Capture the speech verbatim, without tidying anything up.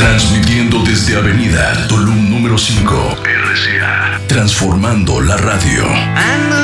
Transmitiendo desde Avenida Tulum número cinco, R C A. Transformando la radio.